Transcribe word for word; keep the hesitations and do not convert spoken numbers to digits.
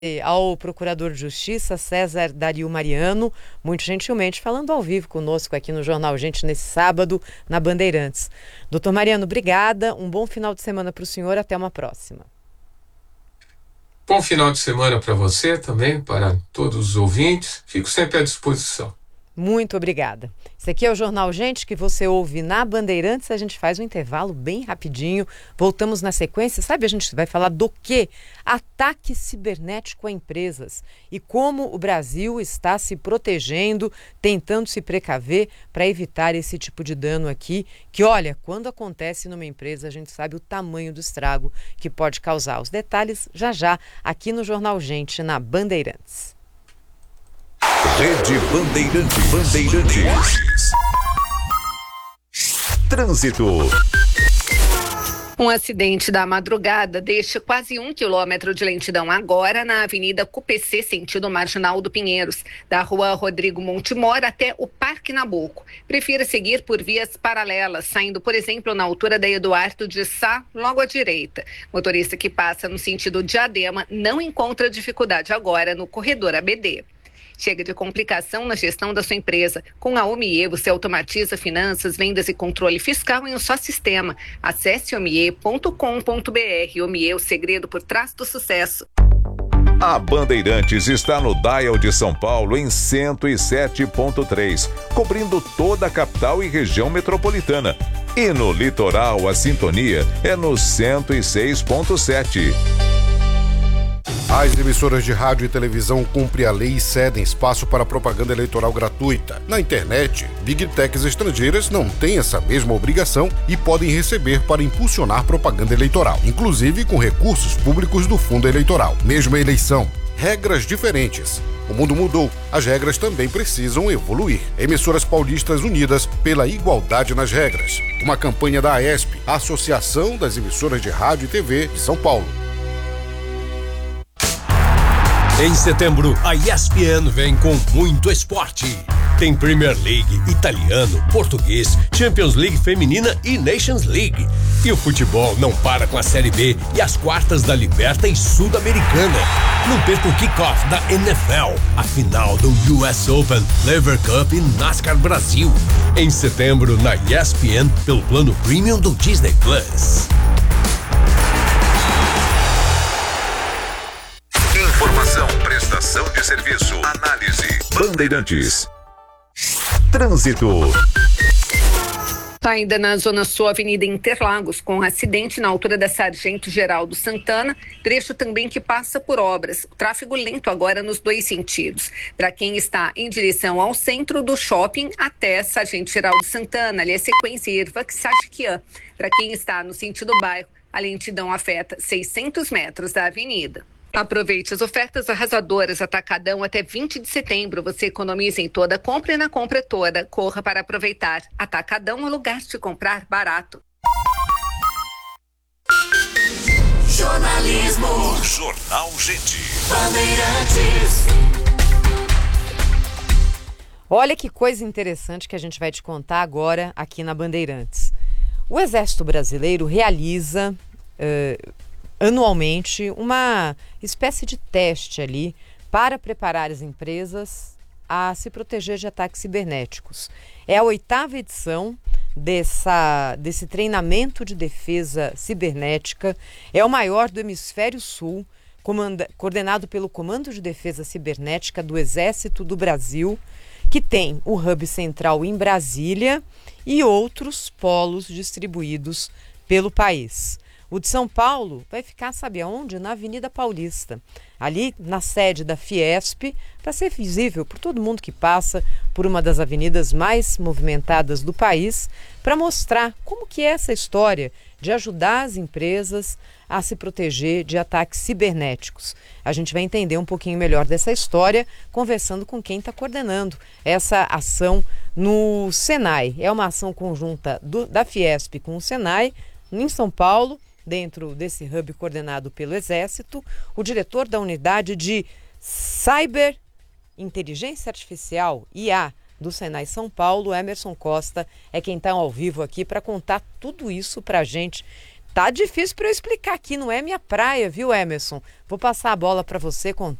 ao Procurador de Justiça, César Dario Mariano, muito gentilmente falando ao vivo conosco aqui no Jornal Gente nesse sábado, na Bandeirantes. Doutor Mariano, obrigada, um bom final de semana para o senhor, até uma próxima. Bom final de semana para você também, para todos os ouvintes, fico sempre à disposição. Muito obrigada. Esse aqui é o Jornal Gente, que você ouve na Bandeirantes. A gente faz um intervalo bem rapidinho. Voltamos na sequência. Sabe, a gente vai falar do quê? Ataque cibernético a empresas. E como o Brasil está se protegendo, tentando se precaver para evitar esse tipo de dano aqui. Que, olha, quando acontece numa empresa, a gente sabe o tamanho do estrago que pode causar. Os detalhes já já, aqui no Jornal Gente, na Bandeirantes. Rede Bandeirantes. Bandeirantes. Trânsito. Um acidente da madrugada deixa quase um quilômetro de lentidão agora na Avenida C U P C, sentido Marginal do Pinheiros, da Rua Rodrigo Montemor até o Parque Nabuco. Prefira seguir por vias paralelas, saindo, por exemplo, na altura da Eduardo de Sá, logo à direita. Motorista que passa no sentido Diadema não encontra dificuldade agora no corredor A B D. Chega de complicação na gestão da sua empresa. Com a Omie, você automatiza finanças, vendas e controle fiscal em um só sistema. Acesse omie ponto com ponto br. Omie, o segredo por trás do sucesso. A Bandeirantes está no Dial de São Paulo em cento e sete ponto três, cobrindo toda a capital e região metropolitana. E no litoral, a sintonia é no cento e seis ponto sete. As emissoras de rádio e televisão cumprem a lei e cedem espaço para propaganda eleitoral gratuita. Na internet, Big Techs estrangeiras não têm essa mesma obrigação e podem receber para impulsionar propaganda eleitoral, inclusive com recursos públicos do fundo eleitoral. Mesma eleição, regras diferentes. O mundo mudou, as regras também precisam evoluir. Emissoras paulistas unidas pela igualdade nas regras. Uma campanha da AESP, a Associação das Emissoras de Rádio e T V de São Paulo. Em setembro, a E S P N vem com muito esporte. Tem Premier League, italiano, português, Champions League feminina e Nations League. E o futebol não para com a Série B e as quartas da Libertadores e Sul-Americana. Não perca o kickoff da N F L, a final do U S Open, Lever Cup e NASCAR Brasil. Em setembro, na E S P N, pelo plano Premium do Disney Plus. Informação, prestação de serviço, análise. Bandeirantes. Trânsito. Tá ainda na Zona Sul, Avenida Interlagos, com um acidente na altura da Sargento Geraldo Santana, trecho também que passa por obras. O tráfego lento agora nos dois sentidos. Para quem está em direção ao centro do shopping até Sargento Geraldo Santana, ali é sequência Irvac Sachiquian. Para quem está no sentido bairro, a lentidão afeta seiscentos metros da avenida. Aproveite as ofertas arrasadoras Atacadão até vinte de setembro. Você economiza em toda compra e na compra toda. Corra para aproveitar. Atacadão é o lugar de comprar barato. Jornalismo. Jornal Gente. Bandeirantes. Olha que coisa interessante que a gente vai te contar agora aqui na Bandeirantes. O Exército Brasileiro realiza Uh, anualmente uma espécie de teste ali para preparar as empresas a se proteger de ataques cibernéticos. É a oitava edição dessa, desse treinamento de defesa cibernética, é o maior do Hemisfério Sul, comanda, coordenado pelo Comando de Defesa Cibernética do Exército do Brasil, que tem o hub central em Brasília e outros polos distribuídos pelo país. O de São Paulo vai ficar, sabe aonde? Na Avenida Paulista, ali na sede da Fiesp, para ser visível por todo mundo que passa por uma das avenidas mais movimentadas do país, para mostrar como que é essa história de ajudar as empresas a se proteger de ataques cibernéticos. A gente vai entender um pouquinho melhor dessa história conversando com quem está coordenando essa ação no Senai. É uma ação conjunta do, da Fiesp com o Senai, em São Paulo. Dentro desse hub coordenado pelo Exército, o diretor da unidade de Cyber Inteligência Artificial, I A, do Senai São Paulo, Emerson Costa, é quem está ao vivo aqui para contar tudo isso para a gente. Tá difícil para eu explicar aqui, não é minha praia, viu, Emerson? Vou passar a bola para você contar.